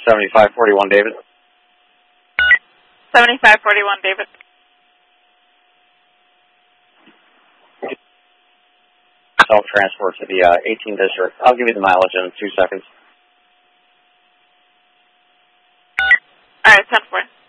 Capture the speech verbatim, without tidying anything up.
seventy-five forty-one, David. seventy-five forty-one, David. Self-transport to the uh, eighteenth district. I'll give you the mileage in two seconds. All right, ten four.